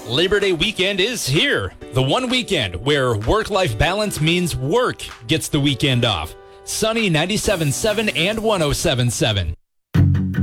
Labor Day weekend is here. The one weekend where work-life balance means work gets the weekend off. Sunny 97.7 and 107.7.